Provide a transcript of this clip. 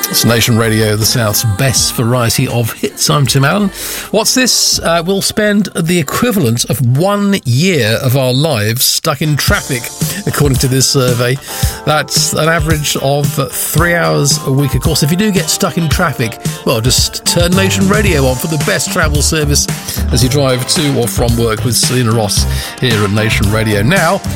It's Nation Radio, the South's best variety of hits. I'm Tim Allen. What's this? We'll spend the equivalent of 1 year of our lives stuck in traffic, according to this survey. That's an average of 3 hours a week. Of course, if you do get stuck in traffic, well, just turn Nation Radio on for the best travel service as you drive to or from work with Selena Ross here at Nation Radio. Now,